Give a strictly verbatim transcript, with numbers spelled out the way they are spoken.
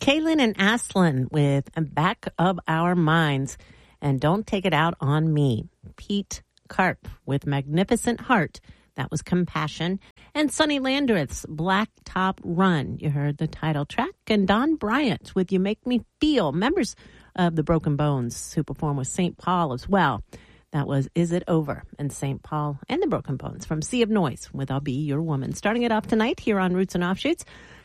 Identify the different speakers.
Speaker 1: Kaylin and Aslan with Back of Our Minds. And Don't Take It Out on Me. Pete Karp with Magnificent Heart. That was Compassion. And Sonny Landreth's Blacktop Run. You heard the title track. And Don Bryant with You Make Me Feel. Members of the Broken Bones who performed with Saint Paul as well. That was Is It Over? And Saint Paul and the Broken Bones from Sea of Noise with I'll Be Your Woman. Starting it off tonight here on Roots and Offshoots.